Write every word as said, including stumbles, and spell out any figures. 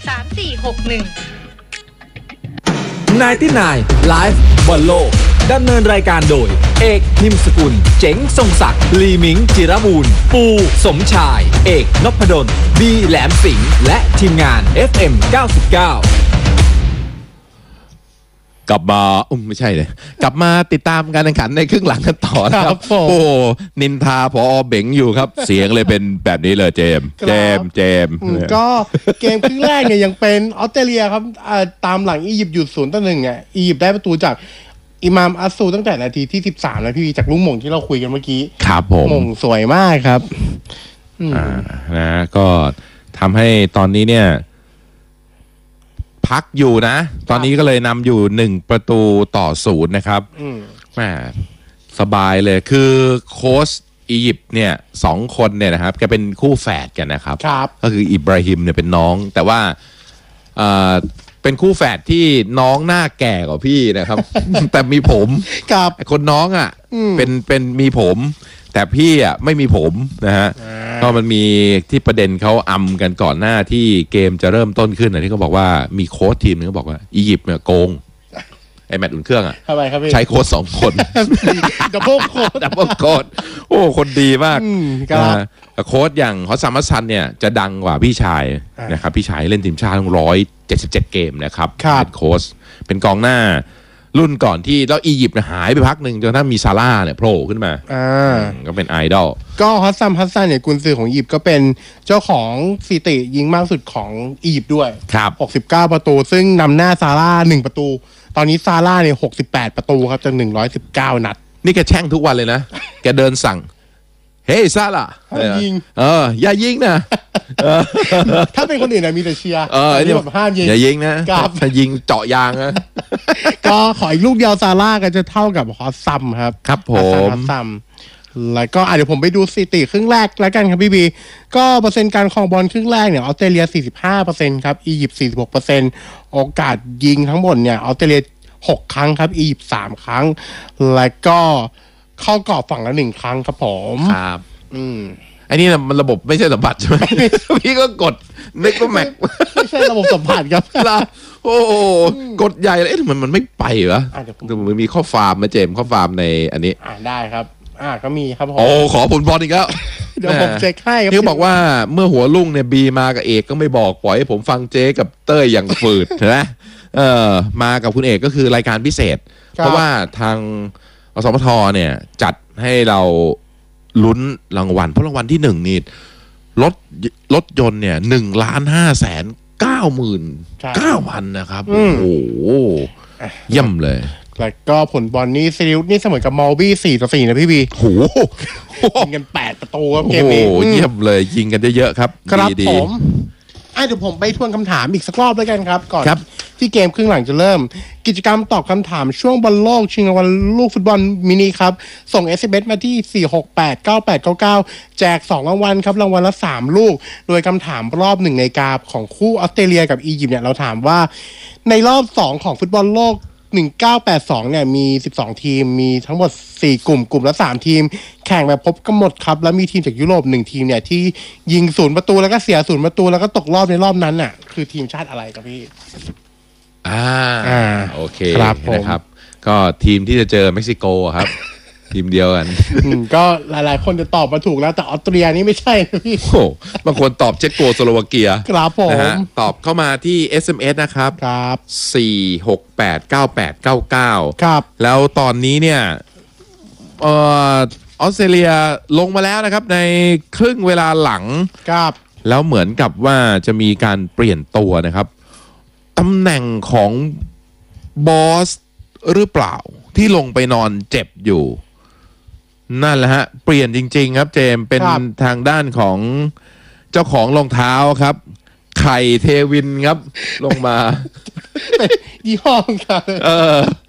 สามสี่หกหนึ่งนายที่นายไลฟ์บอลโลกดำเนินรายการโดยเอกนิมสกุลเจ๋งทรงศักดิ์ลีมิงจิรบูรณ์ปูสมชายเอกนพดลบีแหลมสิงห์และทีมงาน เอฟ เอ็ม เก้าสิบเก้ากลับมาอุ้มไม่ใช่เลยกลับมาติดตามการแข่งขันในครึ่งหลังกันต่อนะครับโอ้นินทาพอเบ๋งอยู่ครับเสียงเลยเป็นแบบนี้เลยเจมเจมเจมก็เกมครึ่งแรกเนี่ยยังเป็นออสเตรเลียครับตามหลังอียิปต์อยู่ศูนย์ต่อหนึ่งอ่ะอียิปต์ได้ประตูจากอิมามอัสซูตั้งแต่นาทีที่สิบสามนะพี่จากลูกหม่งที่เราคุยกันเมื่อกี้ครับผมหม่งสวยมากครับอ่านะก็ทำให้ตอนนี้เนี่ยพักอยู่นะตอนนี้ก็เลยนำอยู่หนึ่งประตูต่อศูนย์นะครับแหมสบายเลยคือโค้ชอียิปต์เนี่ยสองคนเนี่ยนะครับแกเป็นคู่แฝดกันนะครับก็คืออิบราฮิมเนี่ยเป็นน้องแต่ว่าเอ่อเป็นคู่แฝดที่น้องหน้าแก่กว่าพี่นะครับ แต่มีผมกับคนน้องอ่ะเป็นเป็นมีผมแต่พี่อ่ะไม่มีผมนะฮะก็มันมีที่ประเด็นเขาอำกันก่อนหน้าที่เกมจะเริ่มต้นขึ้นนะที่เขาบอกว่ามีโค้ชทีมนึงเขาบอกว่าอียิปต์เนี่ยโกงไอแมตช์อุ่นเครื่องอ่ะใช้โค้ชสองคนดับเบิลโค้ชดับเบิลโค้ชโอ้คนดีมากโค้ชอย่างฮอสซัมมัสซันเนี่ยจะดังกว่าพี่ชายนะครับพี่ชายเล่นทีมชาติทั้งร้อยเจ็ดสิบเจ็ดเกมนะครับเป็นโค้ชเป็นกองหน้ารุ่นก่อนที่แล้วอียิปต์หายไปพักหนึ่งจนถ้ามีซาร่าเนี่ยโผล่ขึ้นมาก็เป็นไอดอลก็ฮัสซัมฮัสซันเนี่ยกุนซือของอียิปต์ก็เป็นเจ้าของสถิติยิงมากสุดของอียิปต์ด้วยครับหกสิบเก้าประตูซึ่งนำหน้าซาร่าหนึ่งประตูตอนนี้ซาร่าเนี่ยหกสิบแปดประตูครับจากหนึ่งร้อยสิบเก้านัดนี่แกแช่งทุกวันเลยนะแกเดินสั่งเฮ้ยซาร่ายิงเอออย่ายิงนะถ้าเป็นคนอื่นนะมีแต่เชียร์เออนี่แบบห้ามยิงอย่ายิงนะถ้ายิงเจาะยางนะก็ขออีกลูกเดียวซาร่าก็จะเท่ากับฮอสซัมครับครับผมฮอสซัมแล้วก็เดี๋ยวผมไปดูสถิติครึ่งแรกแล้วกันครับพี่บีก็เปอร์เซ็นต์การครองบอลครึ่งแรกเนี่ยออสเตรเลีย สี่สิบห้าเปอร์เซ็นต์ ครับอียิปต์ สี่สิบหกเปอร์เซ็นต์ โอกาสยิงทั้งหมดเนี่ยออสเตรเลียหกครั้งครับอียิปต์สามครั้งแล้วก็เข้ากรอบฝั่งละหนึ่งครั้งครับผมครับอืมไอ้นี่มันระบบไม่ใช่สัมผัสใช่ไหมพี่ก็กดเน็กก็แม็กไม่ใช่ระบบสัมผัสครับโอ้กดใหญ่เลยมันมันไม่ไปเหรอมันมีข้อฟาร์มมาเจมข้อฟาร์มในอันนี้อ่าได้ครับอ่าก็มีครับผมโอ้ขอผลบอลอีกแล้วเดี๋ยวผมเช็คให้ครับที่บอกว่าเมื่อหัวลุ่งเนี่ยบีมากับเอกก็ไม่บอกปล่อยให้ผมฟังเจ๊กับเต้ยอย่างฝืดนะเออมากับคุณเอกก็คือรายการพิเศษเพราะว่าทางอสมทเนี่ยจัดให้เราลุ้นรางวัลเพราะรางวัลที่หนึ่งนี่รถรถยนต์เนี่ยหนึ่งล้านห้าแสนเก้าหมื่นเก้าพันนะครับโอ้โหเยี่ยมเลยแล้วก็ผลบอลนี่ซิลนี่เสมอกับมอลบี้สี่ต่อสี่นะพี่บีโอ้โหยิงกันแปดประตูครับเกมนี้โอ้เยี่ยมเลยยิงกันเยอะๆครับครับผมอ่ะเดี๋ยวผมไปทวนคำถามอีกสักรอบแล้วกันครับก่อนที่เกมครึ่งหลังจะเริ่มกิจกรรมตอบคำถามช่วงบอลโลกชิงรางวัลลูกฟุตบอลมินิครับส่ง เอส เอ็ม เอส มาที่สี่หกแปดเก้าแปดเก้าเก้าแจกสองรางวัลครับรางวัลละสามลูกโดยคำถามรอบหนึ่งในกาของคู่ออสเตรเลียกับอียิปต์เนี่ยเราถามว่าในรอบสองของฟุตบอลโลกหนึ่งพันเก้าร้อยแปดสิบสองเนี่ยมีสิบสองทีมมีทั้งหมดสี่กลุ่มกลุ่มละสามทีมแข่งแบบพบกันหมดครับแล้วมีทีมจากยุโรปหนึ่งทีมเนี่ยที่ยิงศูนย์ประตูแล้วก็เสียศูนย์ประตูแล้วก็ตกรอบในรอบนั้นน่ะคือทีมชาติอะไรครับพี่อ่าอ่าโอเคนะครับก็ทีมที่จะเจอเม็กซิโกครับทีมเดียวกันก็หลายๆคนจะตอบมาถูกแล้วแต่ออสเตรียนี่ไม่ใช่พี่โอ้บางคนตอบเช็กโกสโลวาเกียครับผมนะฮะตอบเข้ามาที่ เอส เอ็ม เอส นะครับครับสี่หกแปดเก้าแปดเก้าเก้าครับแล้วตอนนี้เนี่ยเอ่อออสเตรเลียลงมาแล้วนะครับในครึ่งเวลาหลังครับแล้วเหมือนกับว่าจะมีการเปลี่ยนตัวนะครับตำแหน่งของบอสหรือเปล่าที่ลงไปนอนเจ็บอยู่นั่นแหละฮะเปลี่ยนจริงๆครับเจมเป็นทางด้านของเจ้าของรองเท้าครับไข่เทวินครับลงมายี่ห้อกันเออ